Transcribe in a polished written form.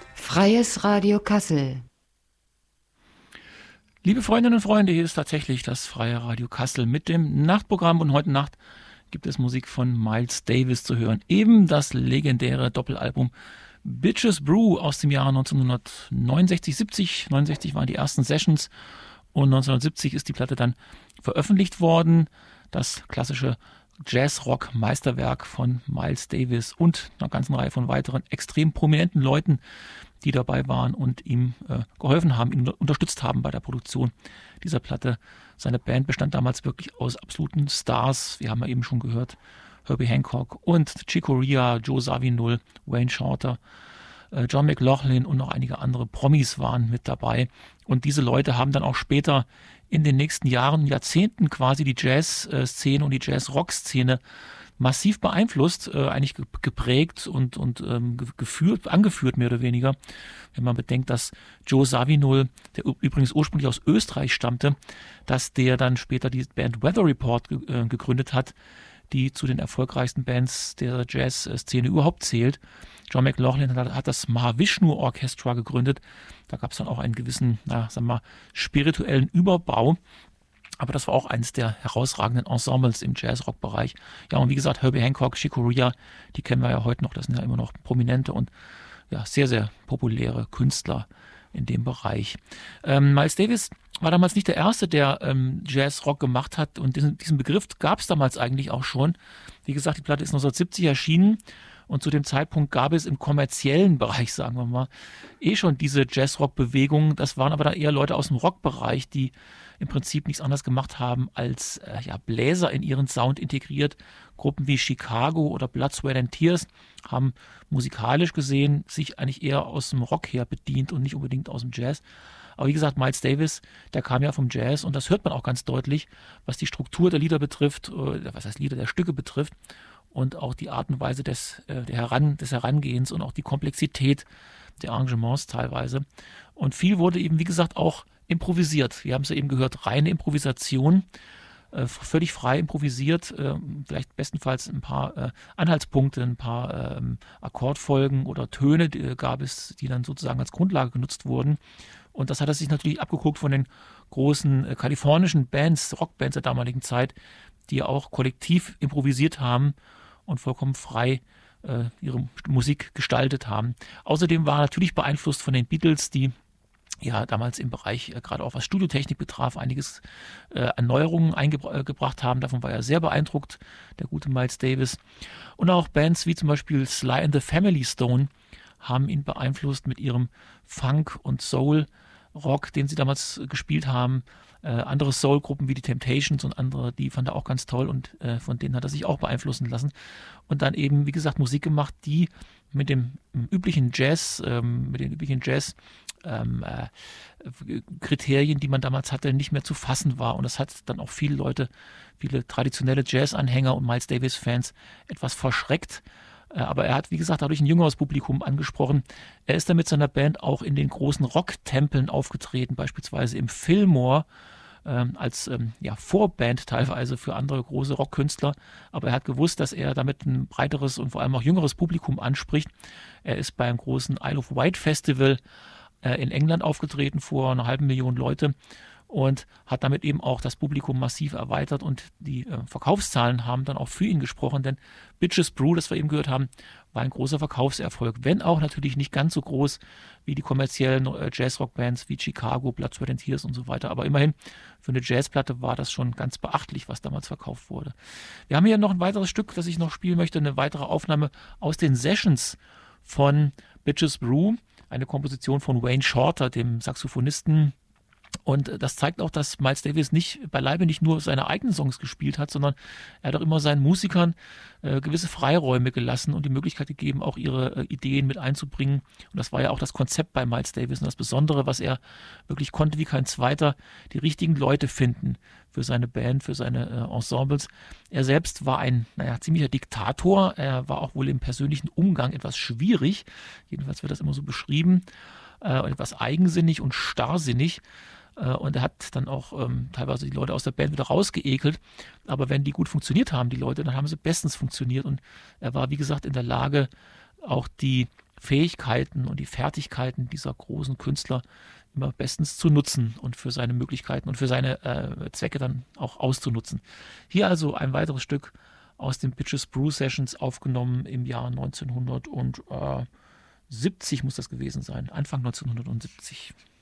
Freies Radio Kassel. Liebe Freundinnen und Freunde, hier ist tatsächlich das Freie Radio Kassel mit dem Nachtprogramm und heute Nacht gibt es Musik von Miles Davis zu hören. Eben das legendäre Doppelalbum Bitches Brew aus dem Jahr 1969, 69 waren die ersten Sessions und 1970 ist die Platte dann veröffentlicht worden. Das klassische Jazz-Rock-Meisterwerk von Miles Davis und einer ganzen Reihe von weiteren extrem prominenten Leuten, die dabei waren und ihm geholfen haben, ihn unterstützt haben bei der Produktion dieser Platte. Seine Band bestand damals wirklich aus absoluten Stars. Wir haben ja eben schon gehört, Herbie Hancock und Chick Corea, Joe Zawinul, Wayne Shorter, John McLaughlin und noch einige andere Promis waren mit dabei. Und diese Leute haben dann auch später in den nächsten Jahren, Jahrzehnten quasi die Jazz-Szene und die Jazz-Rock-Szene massiv beeinflusst, eigentlich geprägt und angeführt mehr oder weniger. Wenn man bedenkt, dass Joe Zawinul, der übrigens ursprünglich aus Österreich stammte, dass der dann später die Band Weather Report gegründet hat, die zu den erfolgreichsten Bands der Jazz-Szene überhaupt zählt. John McLaughlin hat das Mahavishnu Orchestra gegründet. Da gab es dann auch einen gewissen, spirituellen Überbau. Aber das war auch eines der herausragenden Ensembles im Jazz-Rock-Bereich. Ja, und wie gesagt, Herbie Hancock, Chick Corea, die kennen wir ja heute noch. Das sind ja immer noch prominente und ja, sehr, sehr populäre Künstler in dem Bereich. Miles Davis war damals nicht der Erste, der Jazz-Rock gemacht hat. Und diesen Begriff gab es damals eigentlich auch schon. Wie gesagt, die Platte ist 1970 erschienen. Und zu dem Zeitpunkt gab es im kommerziellen Bereich, sagen wir mal, schon diese Jazz-Rock-Bewegung. Das waren aber dann eher Leute aus dem Rockbereich, die im Prinzip nichts anderes gemacht haben, als Bläser in ihren Sound integriert. Gruppen wie Chicago oder Blood, Sweat and Tears haben musikalisch gesehen sich eigentlich eher aus dem Rock her bedient und nicht unbedingt aus dem Jazz. Aber wie gesagt, Miles Davis, der kam ja vom Jazz und das hört man auch ganz deutlich, was die Struktur der Lieder betrifft, der Stücke betrifft. Und auch die Art und Weise des Herangehens und auch die Komplexität der Arrangements teilweise. Und viel wurde eben, wie gesagt, auch improvisiert. Wir haben es ja eben gehört, reine Improvisation, völlig frei improvisiert, vielleicht bestenfalls ein paar Anhaltspunkte, ein paar Akkordfolgen oder Töne gab es, die dann sozusagen als Grundlage genutzt wurden. Und das hat er sich natürlich abgeguckt von den großen kalifornischen Bands, Rockbands der damaligen Zeit, die auch kollektiv improvisiert haben und vollkommen frei ihre Musik gestaltet haben. Außerdem war er natürlich beeinflusst von den Beatles, die ja damals im Bereich, gerade auch was Studiotechnik betraf, einiges an Neuerungen eingebracht haben. Davon war er sehr beeindruckt, der gute Miles Davis. Und auch Bands wie zum Beispiel Sly and the Family Stone haben ihn beeinflusst mit ihrem Funk- und Soul-Rock, den sie damals gespielt haben. Andere Soul-Gruppen wie die Temptations und andere, die fand er auch ganz toll und von denen hat er sich auch beeinflussen lassen. Und dann eben, wie gesagt, Musik gemacht, die mit dem üblichen Jazz, Kriterien, die man damals hatte, nicht mehr zu fassen war. Und das hat dann auch viele Leute, viele traditionelle Jazz-Anhänger und Miles Davis-Fans etwas verschreckt. Aber er hat, wie gesagt, dadurch ein jüngeres Publikum angesprochen. Er ist dann mit seiner Band auch in den großen Rocktempeln aufgetreten, beispielsweise im Fillmore, als Vorband teilweise für andere große Rockkünstler. Aber er hat gewusst, dass er damit ein breiteres und vor allem auch jüngeres Publikum anspricht. Er ist beim großen Isle of Wight Festival in England aufgetreten vor 500.000 Leute und hat damit eben auch das Publikum massiv erweitert und die Verkaufszahlen haben dann auch für ihn gesprochen, denn Bitches Brew, das wir eben gehört haben, war ein großer Verkaufserfolg, wenn auch natürlich nicht ganz so groß wie die kommerziellen Jazz-Rock-Bands wie Chicago, Blood, Sweat and Tears und so weiter, aber immerhin für eine Jazzplatte war das schon ganz beachtlich, was damals verkauft wurde. Wir haben hier noch ein weiteres Stück, das ich noch spielen möchte, eine weitere Aufnahme aus den Sessions von Bitches Brew, eine Komposition von Wayne Shorter, dem Saxophonisten. Und das zeigt auch, dass Miles Davis beileibe nicht nur seine eigenen Songs gespielt hat, sondern er hat auch immer seinen Musikern gewisse Freiräume gelassen und die Möglichkeit gegeben, auch ihre Ideen mit einzubringen. Und das war ja auch das Konzept bei Miles Davis und das Besondere, was er wirklich konnte wie kein Zweiter, die richtigen Leute finden für seine Band, für seine Ensembles. Er selbst war ein ziemlicher Diktator. Er war auch wohl im persönlichen Umgang etwas schwierig. Jedenfalls wird das immer so beschrieben. Etwas eigensinnig und starrsinnig. Und er hat dann auch teilweise die Leute aus der Band wieder rausgeekelt. Aber wenn die gut funktioniert haben, die Leute, dann haben sie bestens funktioniert. Und er war, wie gesagt, in der Lage, auch die Fähigkeiten und die Fertigkeiten dieser großen Künstler immer bestens zu nutzen und für seine Möglichkeiten und für seine Zwecke dann auch auszunutzen. Hier also ein weiteres Stück aus den Bitches Brew Sessions, aufgenommen im Jahr 1970 muss das gewesen sein, Anfang 1970.